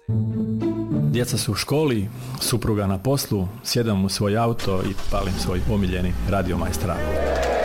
Djeca su u školi, supruga na poslu, sjedam u svoj auto i palim svoj omiljeni Radio Maestral.